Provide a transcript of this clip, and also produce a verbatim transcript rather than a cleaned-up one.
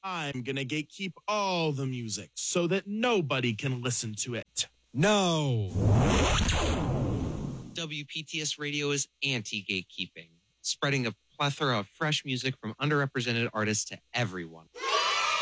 I'm going to gatekeep all the music so that nobody can listen to it. No. W P T S Radio is anti-gatekeeping, spreading a plethora of fresh music from underrepresented artists to everyone.